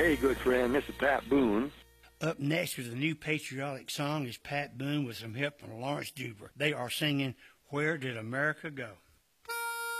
Hey, good friend, this is Pat Boone. Up next with a new patriotic song is Pat Boone with some help from Lawrence Duber. They are singing Where Did America Go?